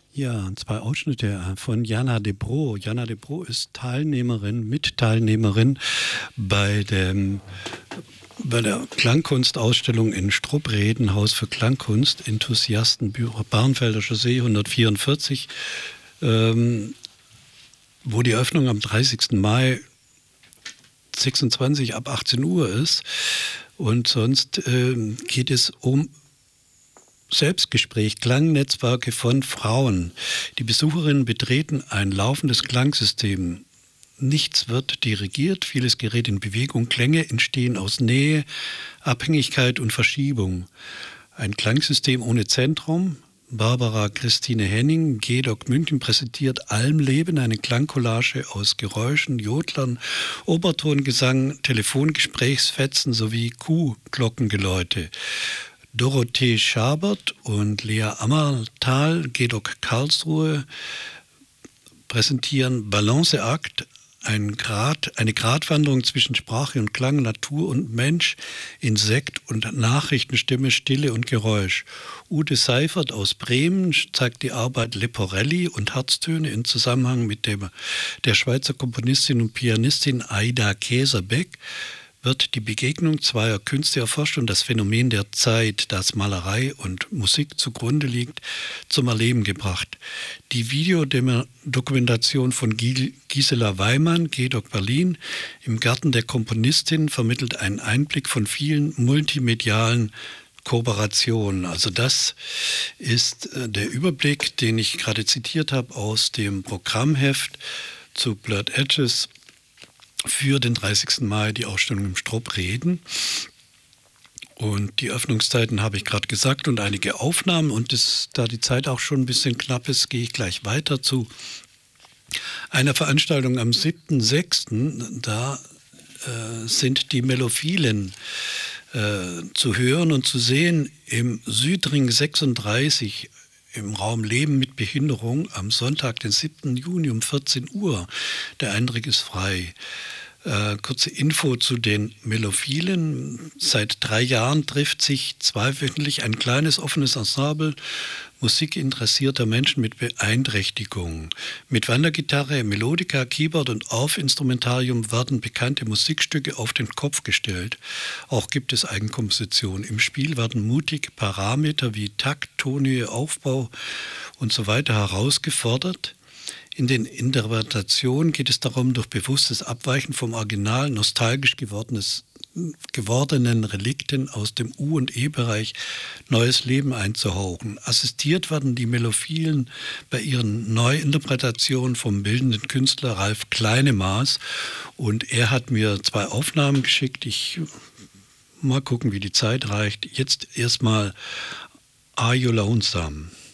Ja, zwei Ausschnitte von Jana de Broo. Jana de Broo ist Mitteilnehmerin bei bei der Klangkunstausstellung in Struppreden, Haus für Klangkunst, Enthusiastenbüro, Barnfelder Chaussee 144, wo die Eröffnung am 30. Mai 26 ab 18 Uhr ist. Und sonst geht es um Selbstgespräch, Klangnetzwerke von Frauen. Die Besucherinnen betreten ein laufendes Klangsystem. Nichts wird dirigiert, vieles gerät in Bewegung. Klänge entstehen aus Nähe, Abhängigkeit und Verschiebung. Ein Klangsystem ohne Zentrum. Barbara Christine Henning, GEDOC München, präsentiert Almleben, eine Klangcollage aus Geräuschen, Jodlern, Obertongesang, Telefongesprächsfetzen sowie Kuhglockengeläute. Dorothee Schabert und Lea Ammertal, GEDOC Karlsruhe, präsentieren Balanceakt, eine Gratwanderung zwischen Sprache und Klang, Natur und Mensch, Insekt und Nachrichtenstimme, Stille und Geräusch. Ute Seifert aus Bremen zeigt die Arbeit Leporelli und Herztöne in Zusammenhang mit der Schweizer Komponistin und Pianistin Aida Käserbeck. Wird die Begegnung zweier Künste erforscht und das Phänomen der Zeit, das Malerei und Musik zugrunde liegt, zum Erleben gebracht. Die Videodokumentation von Gisela Weimann, GEDOC Berlin, im Garten der Komponistin vermittelt einen Einblick von vielen multimedialen Kooperationen. Also das ist der Überblick, den ich gerade zitiert habe aus dem Programmheft zu Blurred Edges für den 30. Mai, die Ausstellung im Struppreden. Und die Öffnungszeiten habe ich gerade gesagt und einige Aufnahmen. Und da die Zeit auch schon ein bisschen knapp ist, gehe ich gleich weiter zu einer Veranstaltung am 7.6. Da sind die Mellophilen zu hören und zu sehen im Südring 36 im Raum Leben mit Behinderung am Sonntag, den 7. Juni um 14 Uhr. Der Eintritt ist frei. Kurze Info zu den Mellophilen. Seit 3 Jahren trifft sich zweiwöchentlich ein kleines offenes Ensemble musikinteressierter Menschen mit Beeinträchtigung. Mit Wandergitarre, Melodika, Keyboard und Orff-Instrumentarium werden bekannte Musikstücke auf den Kopf gestellt. Auch gibt es Eigenkompositionen. Im Spiel werden mutige Parameter wie Takt, Tonhöhe, Aufbau und so weiter herausgefordert. In den Interpretationen geht es darum, durch bewusstes Abweichen vom Original nostalgisch gewordenen Relikten aus dem U- und E-Bereich neues Leben einzuhauchen. Assistiert werden die Mellophilen bei ihren Neuinterpretationen vom bildenden Künstler Ralf Kleinemaß und er hat mir 2 Aufnahmen geschickt. Ich mal gucken, wie die Zeit reicht. Jetzt erstmal Are You Lonesome?